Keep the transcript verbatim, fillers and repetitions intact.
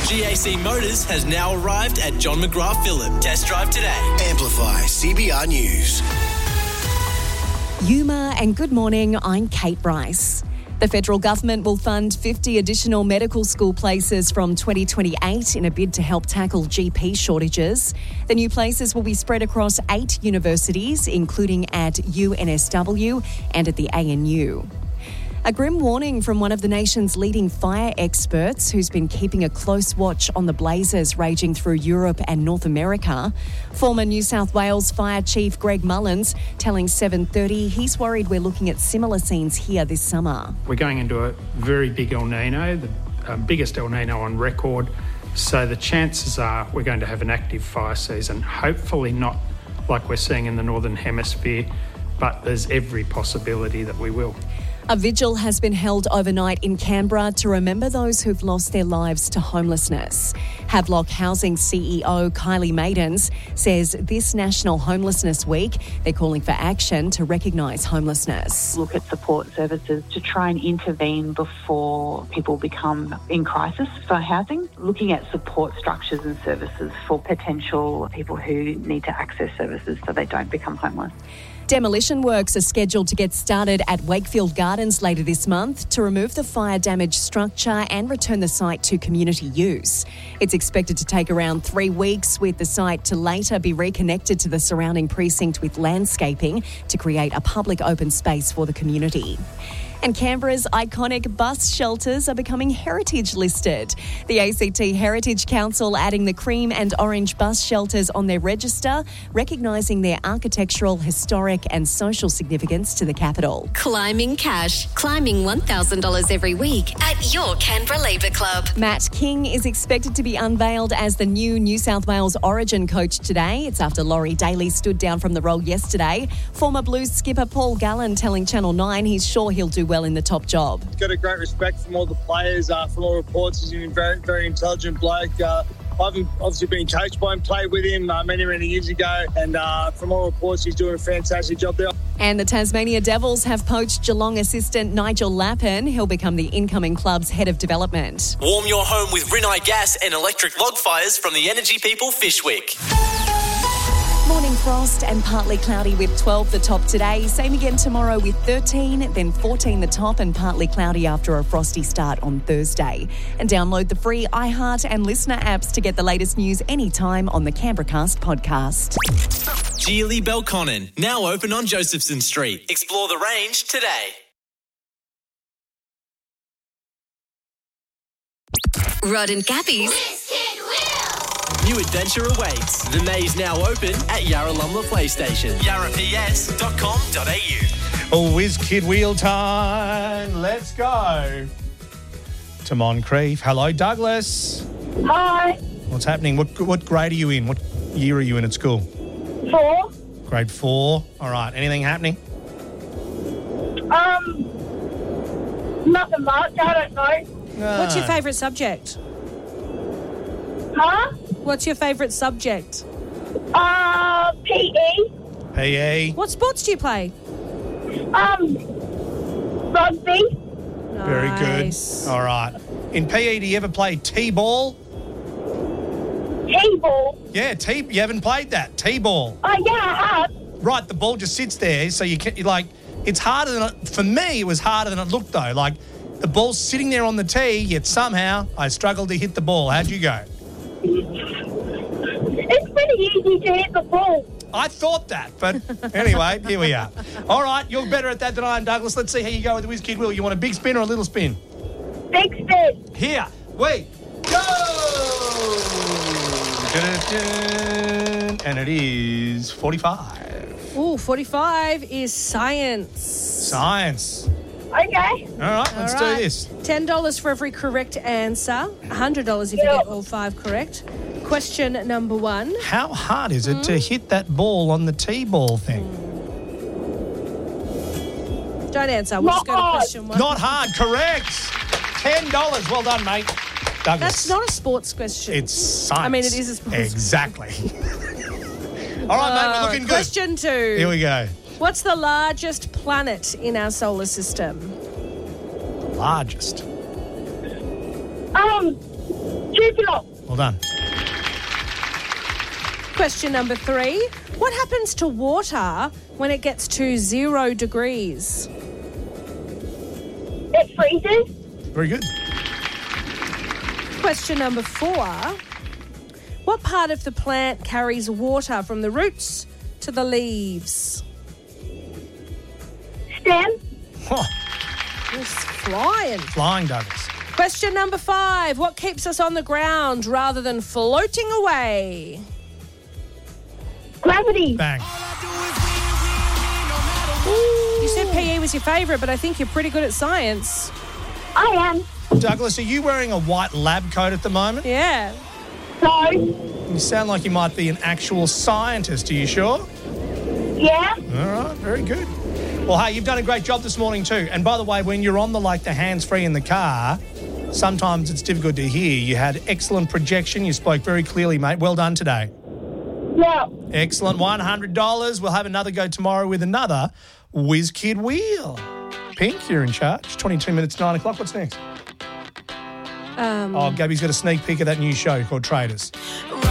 G A C Motors has now arrived at John McGrath Phillip. Test drive today. Amplify C B R News. Yuma and good morning, I'm Kate Bryce. The federal government will fund fifty additional medical school places from twenty twenty-eight in a bid to help tackle G P shortages. The new places will be spread across eight universities, including at U N S W and at the A N U. A grim warning from one of the nation's leading fire experts who's been keeping a close watch on the blazes raging through Europe and North America. Former New South Wales Fire Chief Greg Mullins telling seven thirty he's worried we're looking at similar scenes here this summer. We're going into a very big El Nino, the uh, biggest El Nino on record. So the chances are we're going to have an active fire season, hopefully not like we're seeing in the Northern Hemisphere, but there's every possibility that we will. A vigil has been held overnight in Canberra to remember those who've lost their lives to homelessness. Havelock Housing C E O Kylie Maidens says this National Homelessness Week, they're calling for action to recognise homelessness. Look at support services to try and intervene before people become in crisis for housing. Looking at support structures and services for potential people who need to access services so they don't become homeless. Demolition works are scheduled to get started at Wakefield Gardens later this month to remove the fire-damaged structure and return the site to community use. It's expected to take around three weeks, with the site to later be reconnected to the surrounding precinct with landscaping to create a public open space for the community. And Canberra's iconic bus shelters are becoming heritage listed. The A C T Heritage Council adding the cream and orange bus shelters on their register, recognising their architectural, historic and social significance to the capital. Climbing cash. Climbing one thousand dollars every week at your Canberra Labour Club. Matt King is expected to be unveiled as the new New South Wales Origin coach today. It's after Laurie Daly stood down from the role yesterday. Former Blues skipper Paul Gallen telling Channel nine he's sure he'll do well in the top job. Got a great respect from all the players, uh, from all reports. He's a very, very intelligent bloke. Uh, I've obviously been coached by him, played with him uh, many, many years ago, and uh, from all reports, he's doing a fantastic job there. And the Tasmania Devils have poached Geelong assistant Nigel Lappin. He'll become the incoming club's head of development. Warm your home with Rinnai Gas and electric log fires from the Energy People Fishwick. Morning frost and partly cloudy with twelve the top today. Same again tomorrow with thirteen, then fourteen the top and partly cloudy after a frosty start on Thursday. And download the free iHeart and Listener apps to get the latest news anytime on the Canberracast podcast. Geely Belconnen, now open on Josephson Street. Explore the range today. Rod and Gabby's New adventure awaits. The maze now open at Yarralumla Play Station. yarra p s dot com dot a u. Oh, Whiz Kid Wheel time. Let's go to Moncrief. Hello, Douglas. Hi. What's happening? What what grade are you in? What year are you in at school? Four. Grade four. All right. Anything happening? Um, nothing much. I don't know. Uh, What's your favourite subject? Huh? What's your favourite subject? Uh, P E. P E. What sports do you play? Um, rugby. Very Nice. good. All right. In P E, do you ever play T-ball? T-ball. Yeah, T. You haven't played that T-ball. Oh, yeah, I have. Right, the ball just sits there, so you can, like, it's harder than it, for me. It was harder than it looked though. Like, the ball's sitting there on the tee, yet somehow I struggled to hit the ball. How'd you go? It's pretty easy to hit the ball. I thought that, but anyway, here we are. All right, you're better at that than I am, Douglas. Let's see how you go with the Whiz Kid Wheel. You want a big spin or a little spin? Big spin. Here we go! Dun-dun-dun. And it is forty-five. Ooh, forty-five is science. Science. Okay. All right, let's All do right. this. ten dollars for every correct answer. one hundred dollars if you Yeah. get all five correct. Question number one. How hard is it to hit that ball on the T-ball thing? Don't answer. We'll just Not go to hard. question one. Not hard, correct. ten dollars. Well done, mate. Douglas. That's not a sports question. It's science. I mean, it is a sports Exactly. All right, mate, we're looking good. Question two. Here we go. What's the largest planet in our solar system? Largest. Um, Nuclear. Well done. Question number three. What happens to water when it gets to zero degrees? It freezes. Very good. Question number four. What part of the plant carries water from the roots to the leaves? Stem. Oh, It's flying. flying, Douglas. Question number five. What keeps us on the ground rather than floating away? Gravity. Bang. You said P E was your favourite, but I think you're pretty good at science. I am. Douglas, are you wearing a white lab coat at the moment? Yeah. So, You sound like you might be an actual scientist. Are you sure? yeah. All right, very good. Well, hey, you've done a great job this morning too. And by the way, when you're on the like the hands-free in the car, sometimes it's difficult to hear. You had excellent projection. You spoke very clearly, mate. Well done today. Yeah. Excellent. one hundred dollars. We'll have another go tomorrow with another Whiz Kid Wheel. Pink, you're in charge. twenty-two minutes, nine o'clock. What's next? Um, Oh, Gabby's got a sneak peek of that new show called Traders.